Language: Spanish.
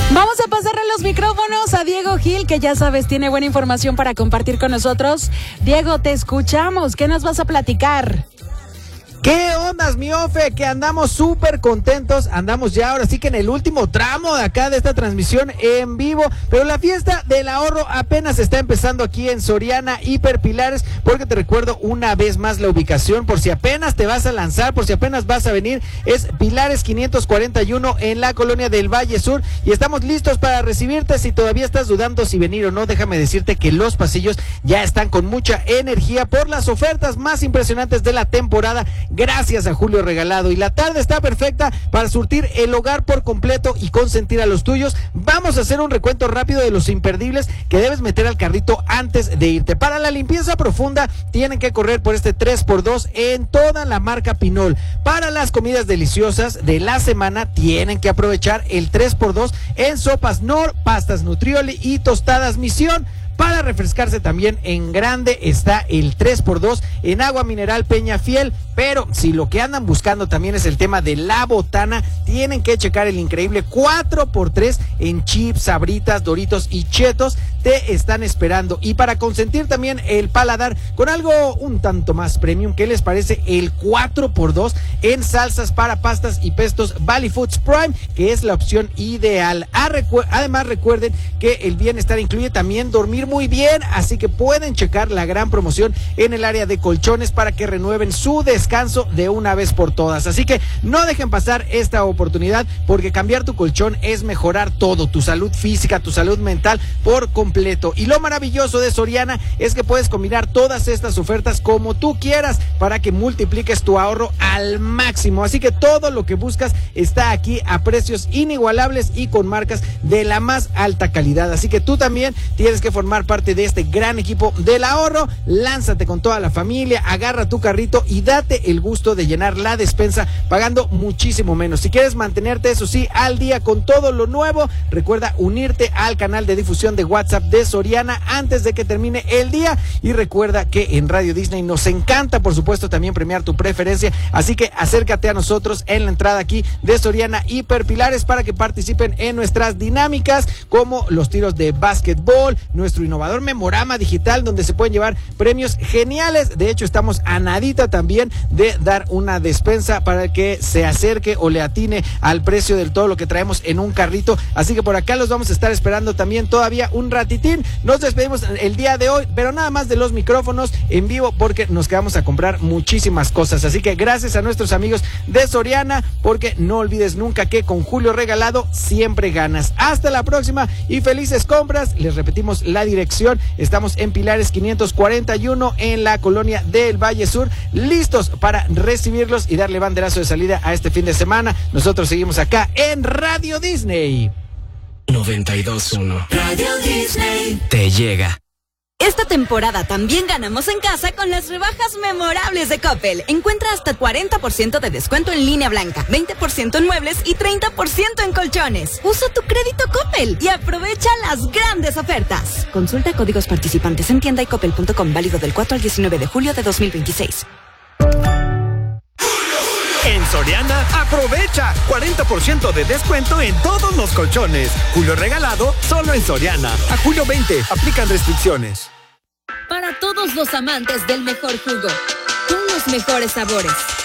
Vamos a pasarle los micrófonos a Diego Gil, que ya sabes, tiene buena información para compartir con nosotros. Diego, te escuchamos. ¿Qué nos vas a platicar? ¿Qué ondas, mi Ofe? Que andamos súper contentos, andamos ya ahora sí que en el último tramo de acá de esta transmisión en vivo, pero la fiesta del ahorro apenas está empezando aquí en Soriana Hiper Pilares, porque te recuerdo una vez más la ubicación, por si apenas te vas a lanzar, por si apenas vas a venir, es Pilares 541 en la colonia del Valle Sur, y estamos listos para recibirte. Si todavía estás dudando si venir o no, déjame decirte que los pasillos ya están con mucha energía por las ofertas más impresionantes de la temporada, gracias a Julio Regalado, y la tarde está perfecta para surtir el hogar por completo y consentir a los tuyos. Vamos a hacer un recuento rápido de los imperdibles que debes meter al carrito antes de irte. Para la limpieza profunda tienen que correr por este 3x2 en toda la marca Pinol. Para las comidas deliciosas de la semana tienen que aprovechar el 3x2 en sopas Nor, pastas Nutrioli y tostadas Misión. Para refrescarse también en grande está el 3x2 en agua mineral Peña Fiel, pero si lo que andan buscando también es el tema de la botana, tienen que checar el increíble 4x3 en chips, sabritas, doritos y chetos, te están esperando. Y para consentir también el paladar con algo un tanto más premium, ¿qué les parece el 4x2 en salsas para pastas y pestos Valley Foods Prime, que es la opción ideal? Además recuerden que el bienestar incluye también dormir muy bien, así que pueden checar la gran promoción en el área de colchones para que renueven su descanso de una vez por todas. Así que no dejen pasar esta oportunidad, porque cambiar tu colchón es mejorar todo, tu salud física, tu salud mental por completo. Y lo maravilloso de Soriana es que puedes combinar todas estas ofertas como tú quieras para que multipliques tu ahorro al máximo. Así que todo lo que buscas está aquí a precios inigualables y con marcas de la más alta calidad. Así que tú también tienes que formar parte de este gran equipo del ahorro. Lánzate con toda la familia, agarra tu carrito y date el gusto de llenar la despensa pagando muchísimo menos. Si quieres mantenerte, eso sí, al día con todo lo nuevo, recuerda unirte al canal de difusión de WhatsApp de Soriana antes de que termine el día. Y recuerda que en Radio Disney nos encanta, por supuesto, también premiar tu preferencia, así que acércate a nosotros en la entrada aquí de Soriana Hiper Pilares para que participen en nuestras dinámicas, como los tiros de básquetbol, nuestro innovador memorama digital, donde se pueden llevar premios geniales. De hecho, estamos a nadita también de dar una despensa para el que se acerque o le atine al precio de todo lo que traemos en un carrito. Así que por acá los vamos a estar esperando también todavía un ratitín. Nos despedimos el día de hoy, pero nada más de los micrófonos en vivo, porque nos quedamos a comprar muchísimas cosas. Así que gracias a nuestros amigos de Soriana, porque no olvides nunca que con Julio Regalado siempre ganas. Hasta la próxima y felices compras. Les repetimos la dirección, estamos en Pilares 541 en la colonia del Valle Sur, listos para recibirlos y darle banderazo de salida a este fin de semana. Nosotros seguimos acá en Radio Disney 92.1. Radio Disney te llega. Esta temporada también ganamos en casa con las rebajas memorables de Coppel. Encuentra hasta 40% de descuento en línea blanca, 20% en muebles y 30% en colchones. Usa tu crédito Coppel y aprovecha las grandes ofertas. Consulta códigos participantes en tienda y coppel.com, válido del 4 al 19 de julio de 2026. En Soriana, aprovecha 40% de descuento en todos los colchones. Julio Regalado, solo en Soriana. A julio 20, aplican restricciones. Para todos los amantes del mejor jugo, con los mejores sabores,